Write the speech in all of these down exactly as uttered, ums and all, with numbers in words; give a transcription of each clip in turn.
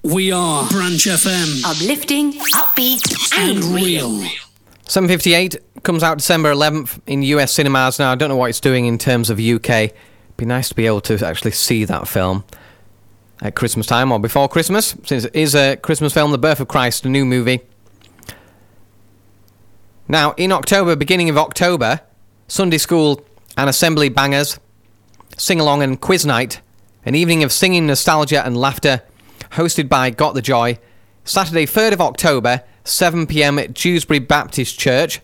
We are Branch F M. Uplifting, upbeat and, and real. real. seven fifty-eight comes out December eleventh in U S cinemas. Now, I don't know what it's doing in terms of U K. It'd be nice to be able to actually see that film at Christmas time or before Christmas, since it is a Christmas film, The Birth of Christ, a new movie. Now, in October, beginning of October, Sunday school and assembly bangers, sing-along and quiz night, an evening of singing, nostalgia and laughter, hosted by Got the Joy, Saturday third of October, seven p.m. at Dewsbury Baptist Church.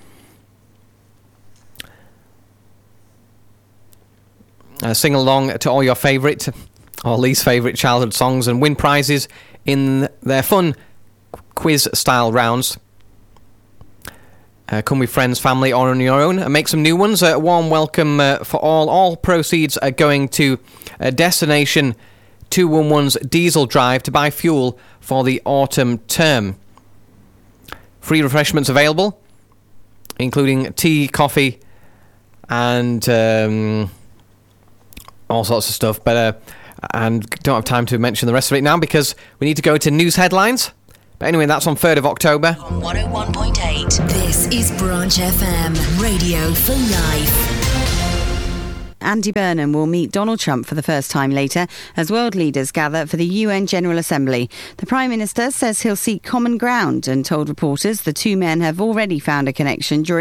Uh, sing along to all your favourite or least favourite childhood songs and win prizes in their fun quiz-style rounds. Uh, come with friends, family, or on your own and make some new ones. A warm welcome uh, for all. All proceeds are going to a Destination two one one's diesel drive to buy fuel for the autumn term. Free refreshments available, including tea, coffee, and um, all sorts of stuff. But uh, and don't have time to mention the rest of it now because we need to go to news headlines. But anyway, that's on third of October. On one oh one point eight. This is Branch F M, radio for life. Andy Burnham will meet Donald Trump for the first time later as world leaders gather for the U N General Assembly. The Prime Minister says he'll seek common ground and told reporters the two men have already found a connection during